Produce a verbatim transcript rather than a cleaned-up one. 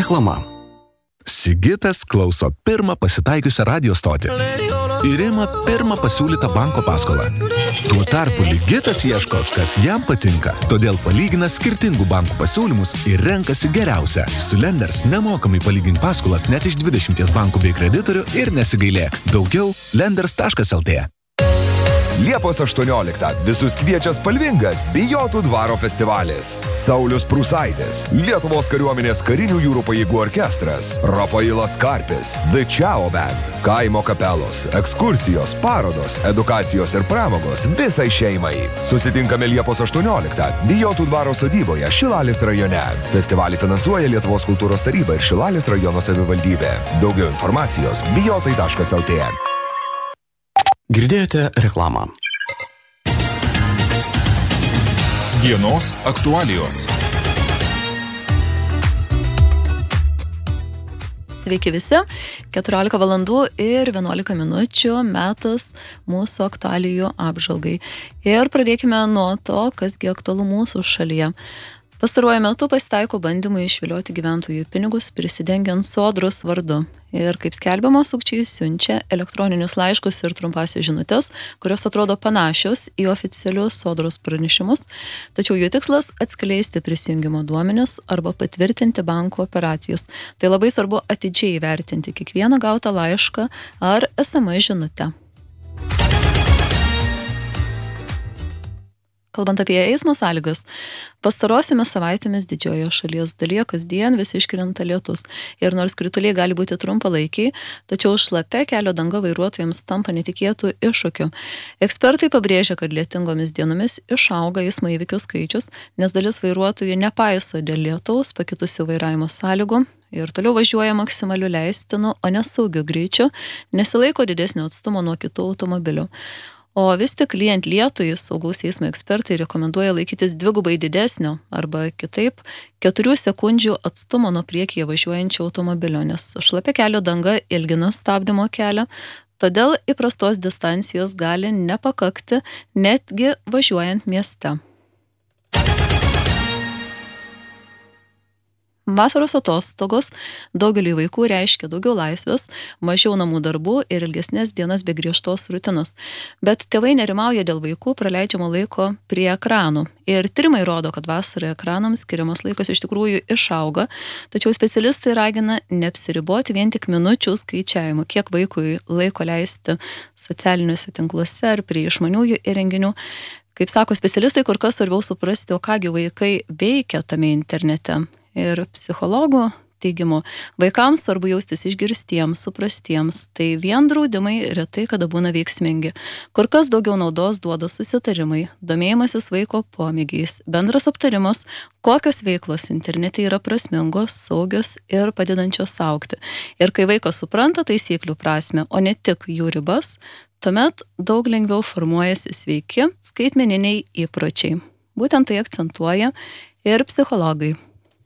Reklama. Sigitas klauso pirmą pasitaikiusią radio stotį ir ima pirmą pasiūlytą banko paskolą. Tuo tarpu Ligitas ieško, kas jam patinka, todėl palygina skirtingų bankų pasiūlymus ir renkasi geriausią. Su Lenders nemokamai palygink paskolas net iš dvidešimties bankų bei kreditorių ir nesigailėk. Daugiau lenders taškas lt. Liepos aštuonioliktą visus kviečia spalvingas Bijotų dvaro festivalis. Saulius Prūsaitis, Lietuvos kariuomenės karinių jūrų pajėgų orkestras, Rafailas Karpis, The Ciao Band, kaimo kapelos, ekskursijos, parodos, edukacijos ir pramogos visai šeimai. Susitinkame Liepos aštuonioliktą Bijotų dvaro sodyboje Šilalės rajone. Festivalį finansuoja Lietuvos kultūros taryba ir Šilalės rajono savivaldybė. Daugiau informacijos bijotai taškas lt. Girdėjote reklamą. Dienos aktualijos. Sveiki visi, keturiolika valandų ir vienuolika minučių metas mūsų aktualijų apžvalgai. Ir pradėkime nuo to, kasgi aktualu mūsų šalyje. Pastaruoju metu pasitaiko bandymų išvilioti gyventojų pinigus prisidengiant Sodros vardu. Ir kaip skelbiama, sukčiai siunčia elektroninius laiškus ir trumpasias žinutes, kurios atrodo panašios į oficialius Sodros pranešimus, tačiau jų tikslas atskleisti prisijungimo duomenis arba patvirtinti banko operacijas. Tai labai svarbu atidžiai įvertinti kiekvieną gautą laišką ar es em es žinutę. Kalbant apie eismo sąlygas, pastarosiomis savaitėmis didžiojoje šalies dalyje kasdien vis iškrinta lietus. Ir nors krituliai gali būti trumpalaikiai, tačiau šlapia kelio danga vairuotojams tampa netikėtų iššūkių. Ekspertai pabrėžia, kad lietingomis dienomis išauga eismo įvykių skaičius, nes dalis vairuotojų nepaiso dėl lietaus pakitusių vairavimo sąlygų ir toliau važiuoja maksimaliu leistinu, o nesaugiu greičiu, nesilaiko didesnio atstumo nuo kitų automobilių. O vis tik lyjant lietui, saugaus eismo ekspertai rekomenduoja laikytis dvigubai didesnio arba kitaip keturių sekundžių atstumo nuo priekyje važiuojančio automobilio, nes šlapia kelio danga ilgina stabdymo kelią, todėl įprastos distancijos gali nepakakti netgi važiuojant mieste. Vasaros atostogos daugeliui vaikų reiškia daugiau laisvės, mažiau namų darbų ir ilgesnės dienas be griežtos rutinos. Bet tėvai nerimauja dėl vaikų praleidžiamo laiko prie ekranų. Ir tyrimai rodo, kad vasarą ekranams skiriamas laikas iš tikrųjų išauga, tačiau specialistai ragina neapsiriboti vien tik minučių skaičiavimu, kiek vaikui laiko leisti socialiniuose tinkluose ar prie išmaniųjų įrenginių. Kaip sako specialistai, kur kas svarbiau suprasti, o kągi vaikai veikia tame internete. Ir psichologų teigimu, vaikams svarbu jaustis išgirstiems, suprastiems, tai vien draudimai retai kada būna veiksmingi. Kur kas daugiau naudos duoda susitarimai, domėjimasis vaiko pomėgiais, bendras aptarimas, kokios veiklos internete yra prasmingos, saugios ir padedančios augti. Ir kai vaikas supranta taisyklių prasmę, o ne tik jų ribas, tuomet daug lengviau formuojasi sveiki skaitmeniniai įpročiai. Būtent tai akcentuoja ir psichologai.